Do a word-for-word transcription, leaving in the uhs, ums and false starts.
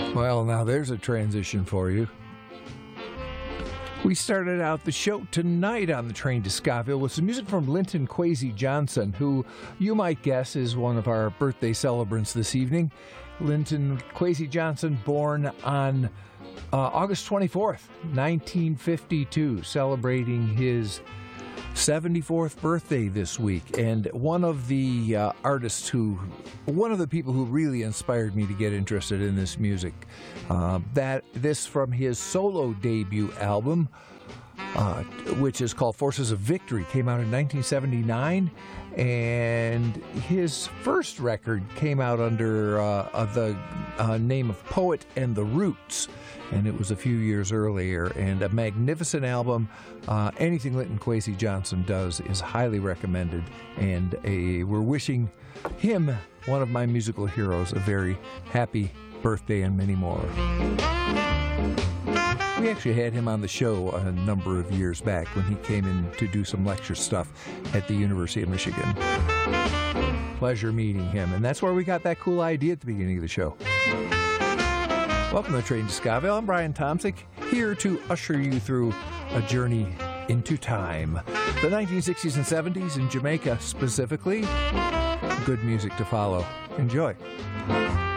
Well, now there's a transition for you. We started out the show tonight on the train to Scottville with some music from Linton Kwesi Johnson, who you might guess is one of our birthday celebrants this evening. Linton Kwesi Johnson, born on uh, August twenty-fourth, nineteen fifty-two, celebrating his seventy-fourth birthday this week, and one of the uh, artists who, one of the people who really inspired me to get interested in this music. Uh, that this from his solo debut album, uh, which is called Forces of Victory, came out in nineteen seventy-nine, and his first record came out under uh, the uh, name of Poet and the Roots, and it was a few years earlier, and a magnificent album. Uh, anything Linton Kwesi Johnson does is highly recommended, and a, we're wishing him, one of my musical heroes, a very happy birthday and many more. We actually had him on the show a number of years back when he came in to do some lecture stuff at the University of Michigan. Pleasure meeting him, and that's where we got that cool idea at the beginning of the show. Welcome to Train to Scottville. I'm Brian Tomsick, here to usher you through a journey into time. The nineteen sixties and seventies in Jamaica specifically. Good music to follow. Enjoy.